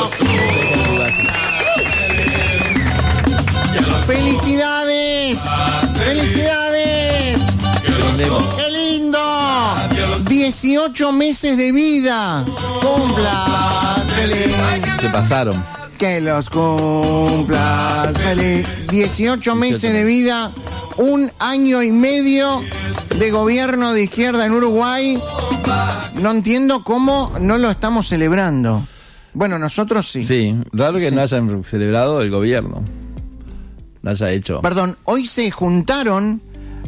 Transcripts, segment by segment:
¡Felicidades! ¡Felicidades! ¡Qué lindo! 18 meses de vida. ¡Cumplas feliz! Se pasaron. Que los cumplas feliz. 18 meses de vida, 1 año y medio de gobierno de izquierda en Uruguay. No entiendo cómo no lo estamos celebrando. Bueno, nosotros sí. Sí, raro que no hayan celebrado el gobierno. No haya hecho. Perdón, hoy se juntaron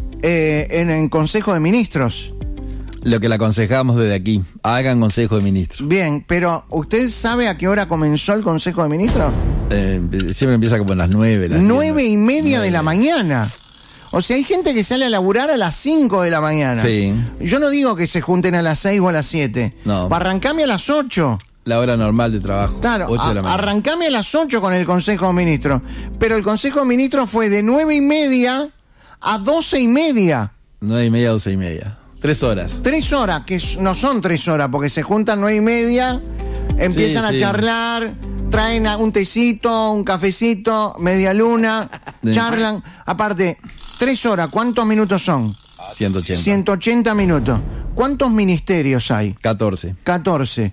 en el Consejo de Ministros. Lo que le aconsejamos desde aquí, hagan Consejo de Ministros. Bien, pero ¿usted sabe a qué hora comenzó el Consejo de Ministros? Siempre empieza como a las 9. 9:30 de la mañana. O sea, hay gente que sale a laburar a las 5 de la mañana. Sí. Yo no digo que se junten a las 6 o a las 7. No. Arrancame a las 8. La hora normal de trabajo. Claro, 8 de la mañana. arrancame a las 8 con el Consejo de Ministros. Pero el Consejo de Ministros fue de 9:30 a 12:30. 9:30 a 12:30. 3 horas. 3 horas, que no son 3 horas, porque se juntan 9:30, empiezan a charlar, traen un tecito, un cafecito, media luna, charlan. Aparte, 3 horas, ¿cuántos minutos son? 180. 180 minutos. ¿Cuántos ministerios hay? 14. 14.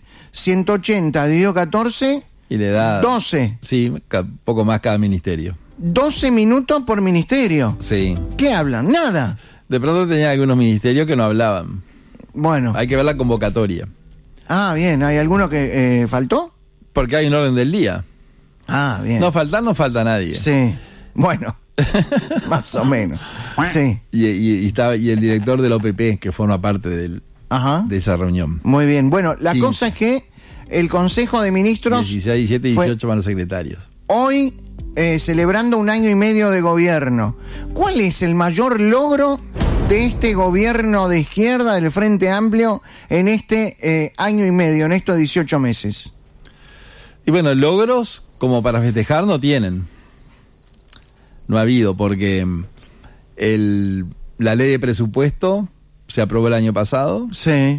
180 dividido 14. Y le da 12. Sí, poco más cada ministerio. 12 minutos por ministerio. Sí. ¿Qué hablan? Nada. De pronto tenía algunos ministerios que no hablaban. Bueno. Hay que ver la convocatoria. Ah, bien. ¿Hay alguno que faltó? Porque hay un orden del día. Ah, bien. No falta nadie. Sí. Bueno. Más o menos. Sí. Y el director del OPP, que forma parte de esa reunión. Muy bien. Bueno, la 15. cosa es que el Consejo de Ministros 16, 17 y 18 van los secretarios. Hoy, celebrando 1 año y medio de gobierno. ¿Cuál es el mayor logro de este gobierno de izquierda del Frente Amplio en este año y medio, en estos 18 meses? Y bueno, logros como para festejar no tienen. No ha habido, porque la ley de presupuesto se aprobó el año pasado. Sí.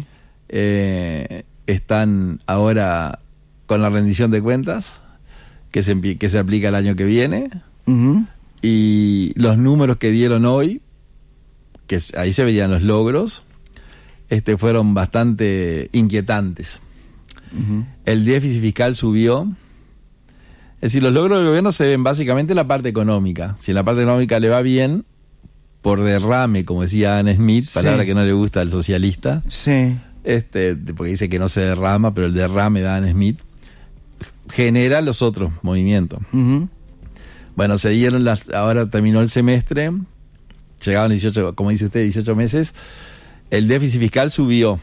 Están ahora con la rendición de cuentas, que se aplica el año que viene. Uh-huh. Y los números que dieron hoy, que ahí se veían los logros, fueron bastante inquietantes. Uh-huh. El déficit fiscal subió. Es decir, los logros del gobierno se ven básicamente en la parte económica. Si en la parte económica le va bien, por derrame, como decía Adam Smith, palabra que no le gusta al socialista, porque dice que no se derrama, pero el derrame de Adam Smith genera los otros movimientos. Uh-huh. Bueno, se dieron ahora terminó el semestre, llegaban 18, como dice usted, 18 meses, el déficit fiscal subió.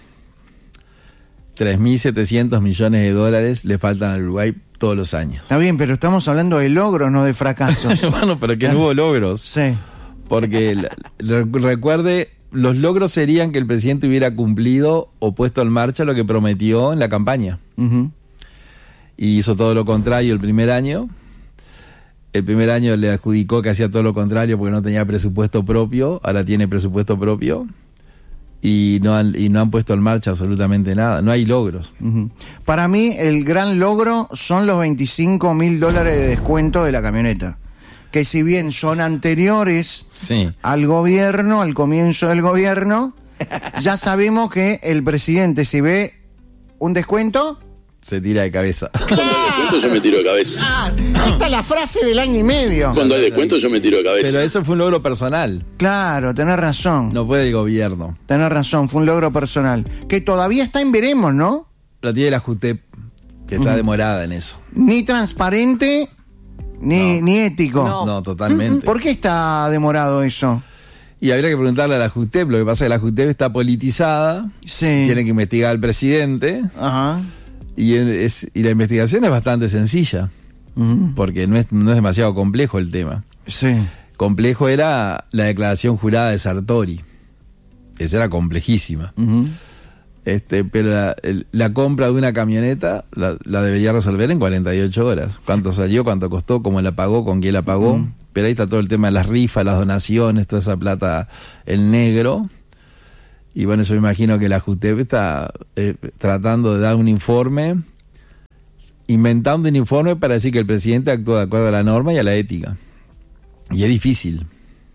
3.700 millones de dólares le faltan al Uruguay todos los años. Está bien, pero estamos hablando de logros, no de fracasos. Bueno, pero que no hubo logros. Sí. Porque recuerde, los logros serían que el presidente hubiera cumplido o puesto en marcha lo que prometió en la campaña. Uh-huh. Y hizo todo lo contrario el primer año. El primer año le adjudicó que hacía todo lo contrario porque no tenía presupuesto propio. Ahora tiene presupuesto propio. Y no han puesto en marcha absolutamente nada. No hay logros. Uh-huh. Para mí, el gran logro son los $25.000 de descuento de la camioneta. Que si bien son anteriores al gobierno, al comienzo del gobierno, ya sabemos que el presidente, si ve un descuento, se tira de cabeza. Cuando hay descuento yo me tiro de cabeza. Esta es la frase del año y medio. Cuando hay descuento yo me tiro de cabeza. Pero eso fue un logro personal. Claro, tenés razón. No puede el gobierno. Tenés razón, fue un logro personal. Que todavía está en veremos, ¿no? La tiene la JUTEP, que está demorada en eso. Ni transparente, ni ético. No, totalmente. ¿Por qué está demorado eso? Y habría que preguntarle a la JUTEP. Lo que pasa es que la JUTEP está politizada. Sí. Tiene que investigar al presidente. Ajá. Y la investigación es bastante sencilla, porque no es demasiado complejo el tema. Sí. Complejo era la declaración jurada de Sartori. Esa era complejísima. Uh-huh. Pero la compra de una camioneta la debería resolver en 48 horas. ¿Cuánto salió? ¿Cuánto costó? ¿Cómo la pagó? ¿Con quién la pagó? Uh-huh. Pero ahí está todo el tema de las rifas, las donaciones, toda esa plata en negro. Y bueno, yo me imagino que la JUTEP está tratando de dar un informe inventando un informe para decir que el presidente actúa de acuerdo a la norma y a la ética. Y es difícil,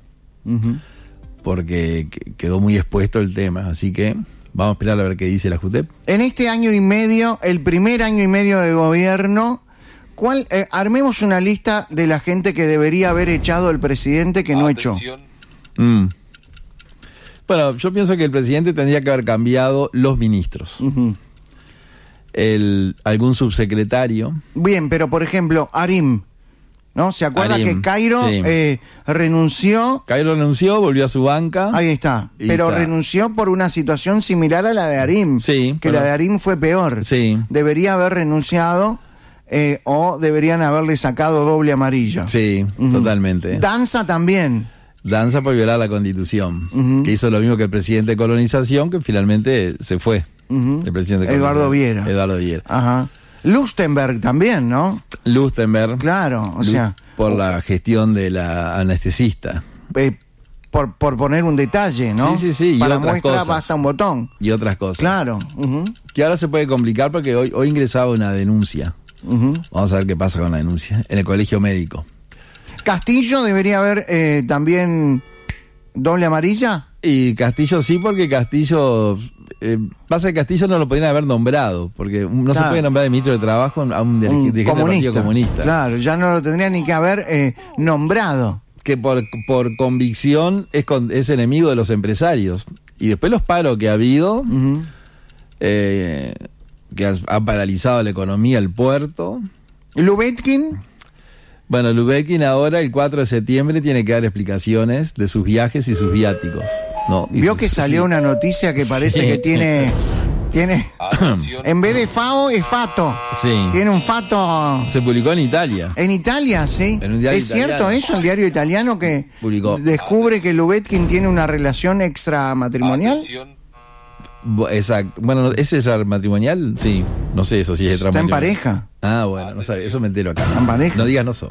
porque quedó muy expuesto el tema, así que vamos a esperar a ver qué dice la JUTEP. En este año y medio, el primer año y medio de gobierno, armemos una lista de la gente que debería haber echado el presidente que no echó. Bueno, yo pienso que el presidente tendría que haber cambiado los ministros. Algún subsecretario. Bien, pero por ejemplo, Arim, ¿no? ¿Se acuerda que Cairo renunció? Cairo renunció, volvió a su banca. Ahí está. Pero renunció por una situación similar a la de Arim. Sí. Que la de Arim fue peor. Sí. Debería haber renunciado o deberían haberle sacado doble amarilla. Sí, totalmente. Danza también. Danza por violar la Constitución. Que hizo lo mismo que el presidente de colonización, que finalmente se fue. El presidente de Eduardo Viera. Ajá. Lustenberg también, ¿no? Lustenberg. Claro, o sea. Por la gestión de la anestesista. Por poner un detalle, ¿no? Sí. Para y otras muestra cosas. basta un botón. Y otras cosas. Claro. Que ahora se puede complicar porque hoy ingresaba una denuncia. Vamos a ver qué pasa con la denuncia. En el colegio médico. Castillo debería haber también doble amarilla. Y Castillo sí, porque Castillo... pasa que Castillo no lo podían haber nombrado, porque no se puede nombrar de ministro de Trabajo a un dirigente del Partido Comunista. Claro, ya no lo tendría ni que haber nombrado. Que por convicción es enemigo de los empresarios. Y después los paros que ha habido, que han paralizado la economía, el puerto. Lubetkin. Bueno, Lubetkin ahora, el 4 de septiembre, tiene que dar explicaciones de sus viajes y sus viáticos, ¿no? Vio que salió una noticia que parece que tiene en vez de FAO es Fato. Sí. Tiene un Fato. Se publicó en Italia. En Italia, sí. En un diario ¿Es cierto eso, el diario italiano que publicó. Descubre que Lubetkin tiene una relación extramatrimonial? Exacto. Bueno, ¿ese es el matrimonial? Sí. No sé eso si es Está en pareja. Ah, bueno, no sabe, eso me entero acá. ¿En pareja? No digas no so.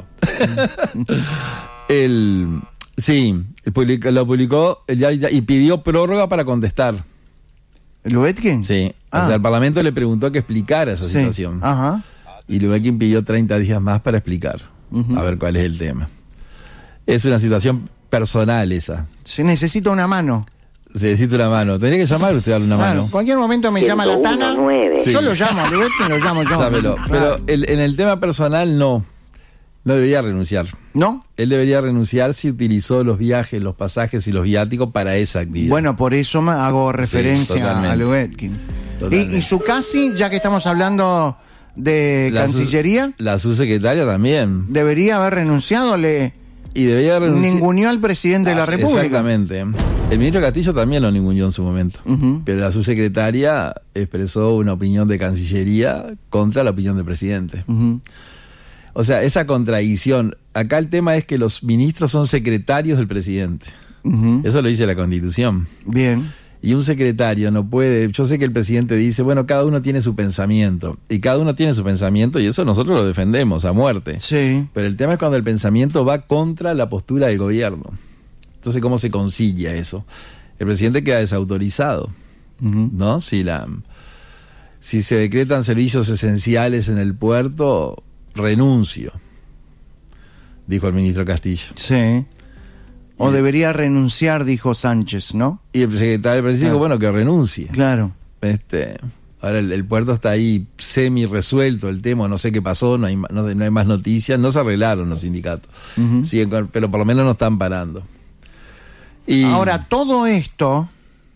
Lo publicó el diario y pidió prórroga para contestar. ¿Lubetkin? Sí. O sea, el Parlamento le preguntó que explicara esa situación. Ajá. Y Lubetkin pidió 30 días más para explicar. A ver cuál es el tema. Es una situación personal esa. Se necesita una mano. Se necesita una mano. Tendría que llamar usted a darle una mano. En cualquier momento me llama la Tana. Sí. Yo lo llamo, a Lubetkin lo llamo yo. Sábelo. Pero en el tema personal no debería renunciar. ¿No? Él debería renunciar si utilizó los viajes, los pasajes y los viáticos para esa actividad. Bueno, por eso hago referencia a Lubetkin. Y su casi, ya que estamos hablando de Cancillería, la subsecretaria también. Debería haber renunciado, y debería renunciar. Ninguneó al presidente de la República. Exactamente. El ministro Castillo también lo ninguneó en su momento. Pero la subsecretaria expresó una opinión de Cancillería contra la opinión del presidente. O sea, esa contradicción. Acá el tema es que los ministros son secretarios del presidente. Eso lo dice la Constitución. Bien. Y un secretario no puede... Yo sé que el presidente dice, bueno, cada uno tiene su pensamiento. Y cada uno tiene su pensamiento y eso nosotros lo defendemos a muerte. Sí. Pero el tema es cuando el pensamiento va contra la postura del gobierno. Entonces, ¿cómo se concilia eso? El presidente queda desautorizado, ¿no? Si se decretan servicios esenciales en el puerto, renuncio, dijo el ministro Castillo. Sí. O debería renunciar, dijo Sánchez, ¿no? Y el secretario del presidente dijo, bueno, que renuncie. Claro. Ahora el puerto está ahí semi resuelto el tema, no sé qué pasó, no hay más noticias, no se arreglaron los sindicatos. Siguen pero por lo menos no están parando. Y ahora, todo esto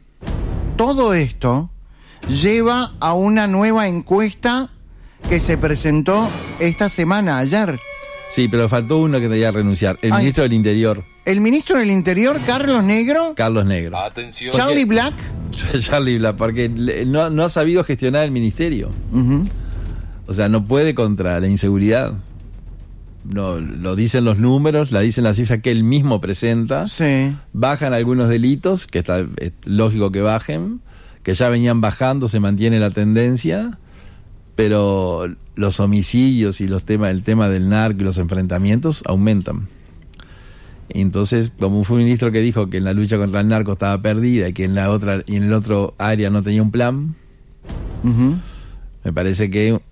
lleva a una nueva encuesta que se presentó esta semana, ayer. Sí, pero faltó uno que debía renunciar, el ministro del Interior. ¿El ministro del Interior, Carlos Negro? Carlos Negro. Atención. Charlie Black. Charlie Black, porque no ha sabido gestionar el ministerio. O sea, no puede contra la inseguridad. No, lo dicen los números, la dicen las cifras que él mismo presenta. Sí. Bajan algunos delitos, que es lógico que bajen, que ya venían bajando, se mantiene la tendencia, pero los homicidios y el tema del narco y los enfrentamientos aumentan. Entonces, como fue un ministro que dijo que en la lucha contra el narco estaba perdida y que en el otro área no tenía un plan, me parece que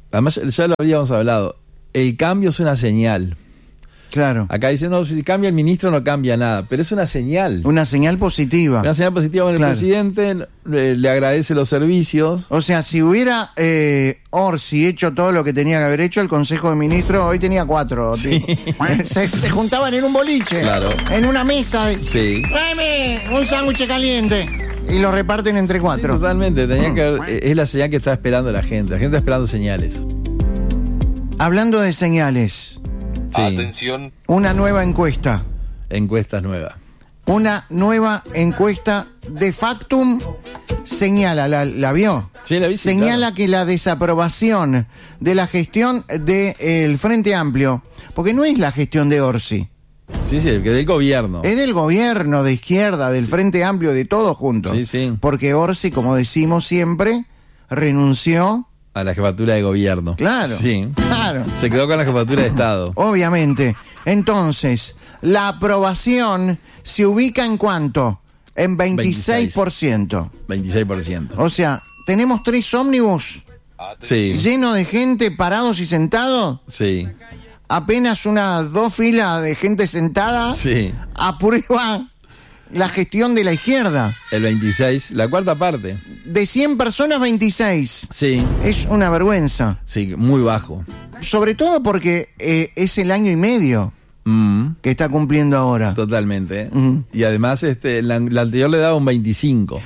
además ya lo habíamos hablado, el cambio es una señal. Claro. Acá dicen, no, si cambia el ministro no cambia nada, pero es una señal. Una señal positiva. Una señal positiva con el presidente, le agradece los servicios. O sea, si hubiera Orsi hecho todo lo que tenía que haber hecho, el Consejo de Ministros hoy tenía 4. Sí. Se juntaban en un boliche, claro, en una mesa. Sí. ¡Tráeme un sándwich caliente! Y lo reparten entre 4. Sí, totalmente. Es la señal que está esperando la gente. La gente está esperando señales. Hablando de señales... Sí. Atención. Una nueva encuesta. Encuesta nueva. Una nueva encuesta de Factum señala, ¿la vio? Sí, la vi. Señala claro. que la desaprobación de la gestión del Frente Amplio, porque no es la gestión de Orsi. Sí, que del gobierno. Es del gobierno, de izquierda, del Frente Amplio, de todos juntos. Sí, sí. Porque Orsi, como decimos siempre, renunció... A la jefatura de gobierno. Claro. Sí. Claro. Se quedó con la jefatura de Estado. Obviamente. Entonces, la aprobación se ubica en ¿cuánto? En 26%. 26%. O sea, tenemos 3 ómnibus Sí. llenos de gente parados y sentados. Sí. Apenas 2 filas de gente sentada. Sí. Aprueba la gestión de la izquierda. El 26, la cuarta parte. De 100 personas, 26. Sí. Es una vergüenza. Sí, muy bajo. Sobre todo porque es el año y medio que está cumpliendo ahora. Totalmente. Y además la anterior le daba un 25.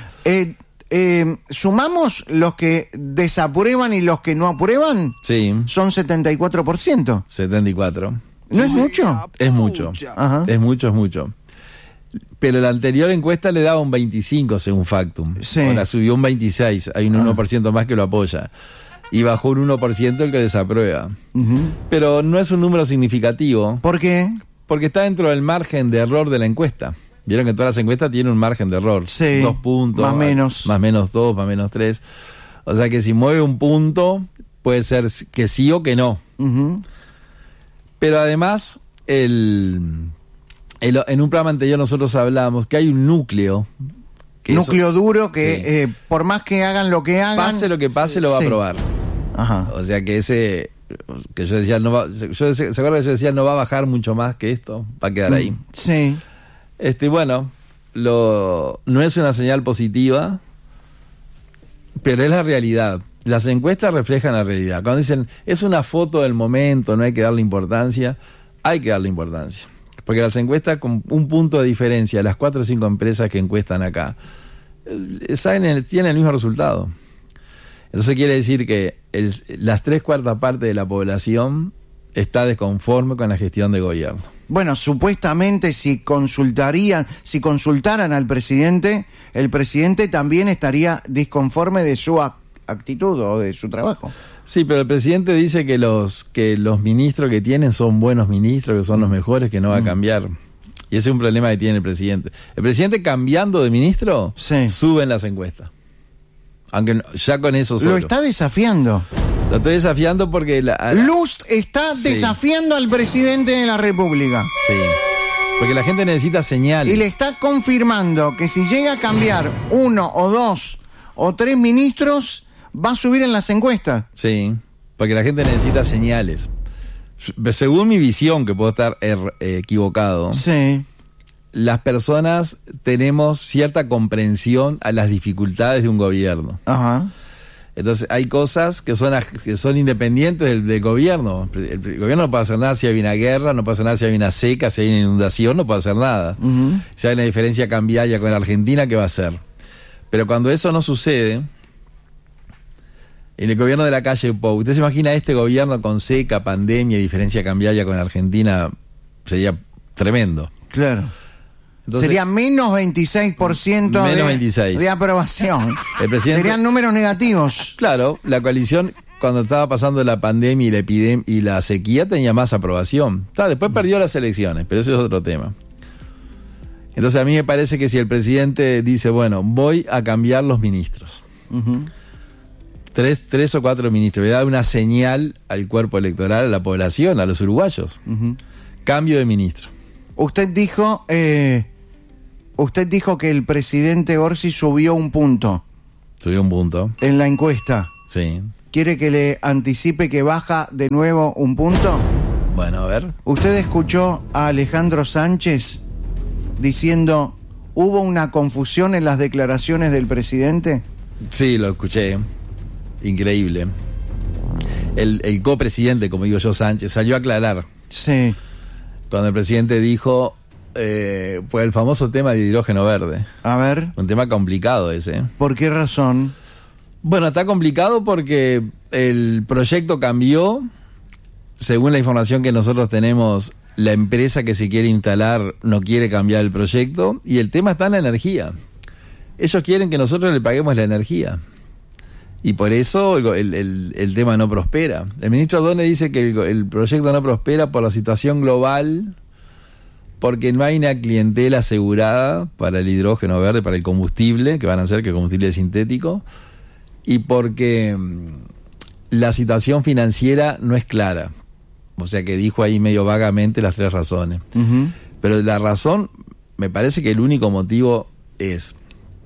Sumamos los que desaprueban y los que no aprueban. Sí. Son 74%. 74. ¿No es mucho? Es mucho. Ajá. Es mucho. Pero la anterior encuesta le daba un 25 según Factum. Sí. Ahora subió un 26. Hay un 1% más que lo apoya. Y bajó un 1% el que desaprueba. Pero no es un número significativo. ¿Por qué? Porque está dentro del margen de error de la encuesta. Vieron que todas las encuestas tienen un margen de error. Sí. 2 puntos. Más menos. Más menos 2, más menos 3. O sea que si mueve un punto, puede ser que sí o que no. Pero además, en un programa anterior nosotros hablábamos que hay un núcleo. Núcleo duro que por más que hagan lo que hagan... Pase lo que pase, lo va a aprobar. Ajá. O sea que que yo decía, ¿se acuerda que yo decía no va a bajar mucho más que esto? Va a quedar ahí. Sí. Bueno, no es una señal positiva, pero es la realidad. Las encuestas reflejan la realidad. Cuando dicen, es una foto del momento, no hay que darle importancia, hay que darle importancia. Porque las encuestas, con un punto de diferencia, las 4 o 5 empresas que encuestan acá, tienen el mismo resultado. Entonces quiere decir que las 3/4 partes de la población está desconforme con la gestión de gobierno. Bueno, supuestamente si consultaran al presidente, el presidente también estaría disconforme de su actitud o de su trabajo. Sí, pero el presidente dice que los ministros que tienen son buenos ministros, que son los mejores, que no va a cambiar. Y ese es un problema que tiene el presidente. El presidente cambiando de ministro, sube en las encuestas. Aunque ya con eso solo. Lo está desafiando. Lo estoy desafiando porque... Lust está desafiando al presidente de la República. Sí. Porque la gente necesita señales. Y le está confirmando que si llega a cambiar 1 o 2 o 3 ministros, va a subir en las encuestas. Sí, porque la gente necesita señales. Según mi visión, que puedo estar equivocado, las personas tenemos cierta comprensión a las dificultades de un gobierno. Ajá. Entonces hay cosas que son independientes del gobierno. El gobierno no puede hacer nada si hay una guerra, no puede hacer nada si hay una seca, si hay una inundación, no puede hacer nada. Si hay una diferencia cambiaria con la Argentina, ¿qué va a hacer? Pero cuando eso no sucede, en el gobierno de la calle Pou, ¿usted se imagina este gobierno con seca, pandemia y diferencia cambiaria con la Argentina? Sería tremendo. Claro. Entonces, sería menos 26% menos 26. de aprobación. El presidente, serían números negativos. Claro, la coalición, cuando estaba pasando la pandemia y la epidemia y la sequía, tenía más aprobación. Después perdió las elecciones, pero eso es otro tema. Entonces a mí me parece que si el presidente dice, bueno, voy a cambiar los ministros, 3 o 4 ministros, voy a dar una señal al cuerpo electoral, a la población, a los uruguayos, cambio de ministro. Usted dijo que el presidente Orsi subió un punto. Subió un punto. En la encuesta. Sí. ¿Quiere que le anticipe que baja de nuevo un punto? Bueno, a ver. ¿Usted escuchó a Alejandro Sánchez diciendo, ¿hubo una confusión en las declaraciones del presidente? Sí, lo escuché. Increíble. El copresidente, como digo yo, Sánchez, salió a aclarar. Sí. Cuando el presidente dijo, fue el famoso tema de hidrógeno verde. A ver. Un tema complicado ese. ¿Por qué razón? Bueno, está complicado porque el proyecto cambió. Según la información que nosotros tenemos, la empresa que se quiere instalar no quiere cambiar el proyecto. Y el tema está en la energía. Ellos quieren que nosotros le paguemos la energía. Y por eso el tema no prospera. El ministro Done dice que el proyecto no prospera por la situación global, porque no hay una clientela asegurada para el hidrógeno verde, para el combustible, que van a ser que el combustible es sintético, y porque la situación financiera no es clara. O sea que dijo ahí medio vagamente las 3 razones. Uh-huh. Pero la razón, me parece que el único motivo es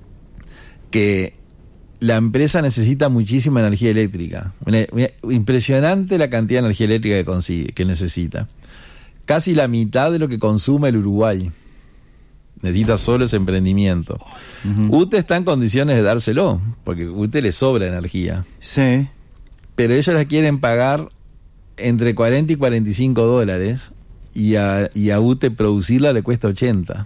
que la empresa necesita muchísima energía eléctrica. Impresionante la cantidad de energía eléctrica que necesita. Casi la mitad de lo que consume el Uruguay. Necesita solo ese emprendimiento. Uh-huh. UTE está en condiciones de dárselo, porque UTE le sobra energía. Sí. Pero ellos la quieren pagar entre 40 y 45 dólares y a UTE producirla le cuesta 80.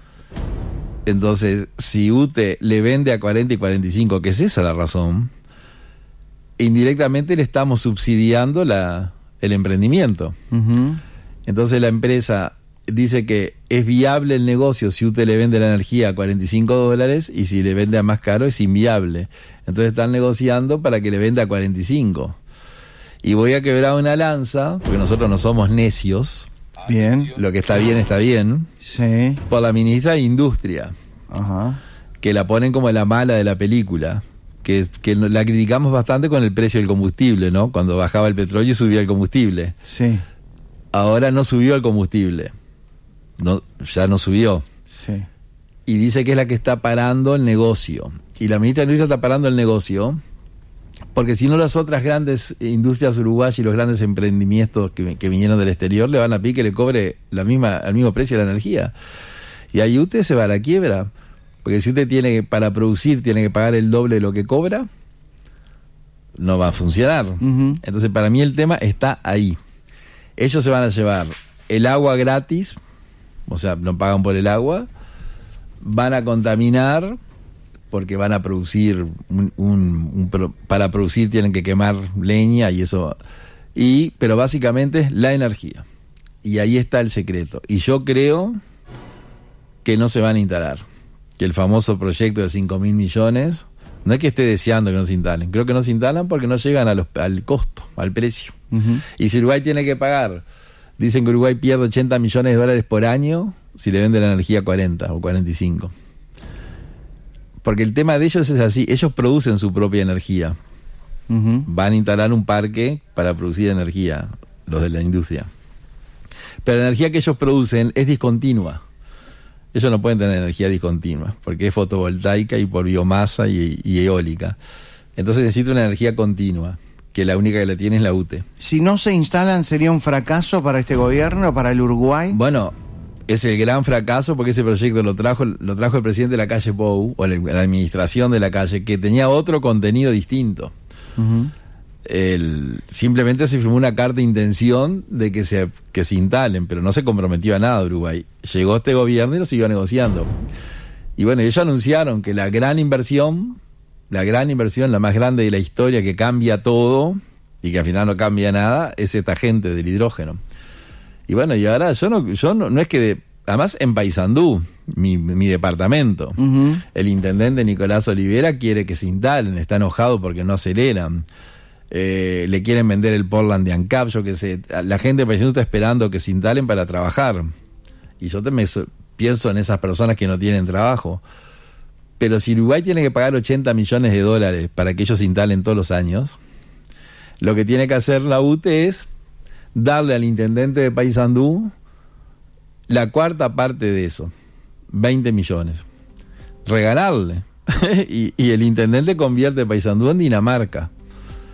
Entonces, si UTE le vende a 40 y 45, que es esa la razón, indirectamente le estamos subsidiando el emprendimiento. Uh-huh. Entonces la empresa dice que es viable el negocio si UTE le vende la energía a 45 dólares y si le vende a más caro es inviable. Entonces están negociando para que le venda a 45. Y voy a quebrar una lanza, porque nosotros no somos necios. Bien. Lo que está bien, está bien. Sí. Por la ministra de Industria. Ajá. Que la ponen como la mala de la película. Que la criticamos bastante con el precio del combustible, ¿no? Cuando bajaba el petróleo y subía el combustible. Sí. Ahora no subió el combustible. No, ya no subió. Sí. Y dice que es la que está parando el negocio. Y la ministra de Industria está parando el negocio porque si no las otras grandes industrias uruguayas y los grandes emprendimientos que vinieron del exterior le van a pedir que le cobre al mismo precio de la energía. Y ahí UTE se va a la quiebra. Porque si UTE para producir tiene que pagar el doble de lo que cobra, no va a funcionar. Uh-huh. Entonces para mí el tema está ahí. Ellos se van a llevar el agua gratis, o sea, no pagan por el agua, van a contaminar porque van a producir para producir tienen que quemar leña y eso, pero básicamente es la energía. Y ahí está el secreto. Y yo creo que no se van a instalar. Que el famoso proyecto de 5.000 millones, no es que esté deseando que no se instalen, creo que no se instalan porque no llegan al costo, al precio. Uh-huh. Y si Uruguay tiene que pagar, dicen que Uruguay pierde 80 millones de dólares por año si le vende la energía a 40 o 45. Porque el tema de ellos es así, ellos producen su propia energía. Uh-huh. Van a instalar un parque para producir energía, los de la industria. Pero la energía que ellos producen es discontinua. Ellos no pueden tener energía discontinua, porque es fotovoltaica y por biomasa y eólica. Entonces necesita una energía continua, que la única que la tiene es la UTE. Si no se instalan, ¿sería un fracaso para este gobierno, para el Uruguay? Bueno, es el gran fracaso porque ese proyecto lo trajo el presidente de la calle Pou, o la administración de la calle, que tenía otro contenido distinto. Uh-huh. Simplemente se firmó una carta de intención de que se instalen, pero no se comprometió a nada Uruguay. Llegó este gobierno y lo siguió negociando. Y bueno, ellos anunciaron que la gran inversión, la más grande de la historia, que cambia todo y que al final no cambia nada, es esta gente del hidrógeno. Y bueno, y ahora yo no es que además en Paysandú, mi departamento, uh-huh, el intendente Nicolás Olivera quiere que se instalen, está enojado porque no aceleran. Le quieren vender el Portland de ANCAP, la gente de Paysandú está esperando que se instalen para trabajar. Y yo pienso en esas personas que no tienen trabajo. Pero si Uruguay tiene que pagar 80 millones de dólares para que ellos se instalen todos los años, lo que tiene que hacer la UTE es darle al intendente de Paysandú la cuarta parte de eso, 20 millones. Regalarle. y el intendente convierte Paysandú en Dinamarca.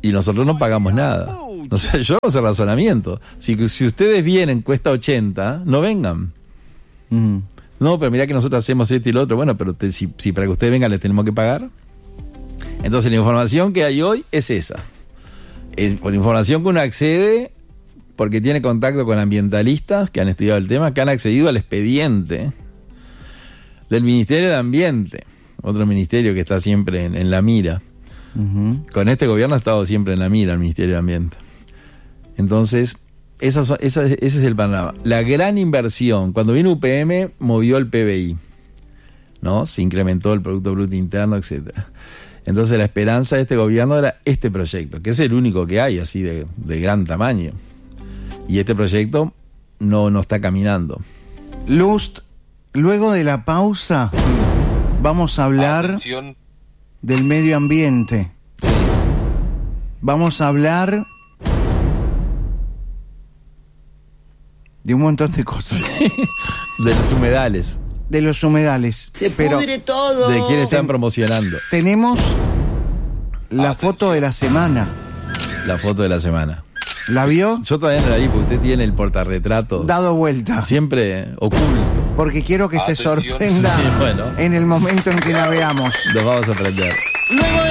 Y nosotros no pagamos nada. No sé, yo hago ese razonamiento. Si ustedes vienen, cuesta 80, no vengan. No, pero mirá que nosotros hacemos esto y lo otro. Bueno, pero si para que ustedes vengan les tenemos que pagar. Entonces la información que hay hoy es esa. Es por información que uno accede porque tiene contacto con ambientalistas que han estudiado el tema, que han accedido al expediente del Ministerio de Ambiente, otro ministerio que está siempre en la mira. Con este gobierno ha estado siempre en la mira el Ministerio de Ambiente. Entonces, ese es el panorama. La gran inversión, cuando vino UPM, movió el PBI, ¿no? Se incrementó el Producto Bruto Interno, etcétera. Entonces la esperanza de este gobierno era este proyecto, que es el único que hay, así de gran tamaño. Y este proyecto no está caminando. Lust, luego de la pausa, vamos a hablar del medio ambiente. Sí. Vamos a hablar de un montón de cosas. De los humedales. De los humedales. Se pudre todo. ¿De quién están promocionando? Tenemos la foto de la semana. La foto de la semana. ¿La vio? Yo todavía no la vi porque usted tiene el portarretrato dado vuelta. Siempre oculto. Porque quiero que se sorprenda Sí, bueno. en el momento en que la veamos. Los vamos a aprender. Luego